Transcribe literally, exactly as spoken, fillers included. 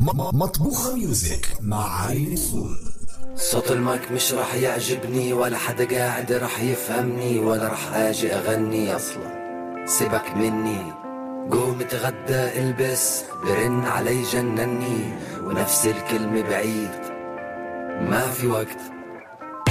مطبوخة ميوزك مع عين السود. صوت المايك مش رح يعجبني، ولا حدا قاعد رح يفهمني، ولا رح اجي اغني اصلا. سيبك مني، قوم اتغدى البس، برن علي جنني، ونفس الكلمة بعيد. ما في وقت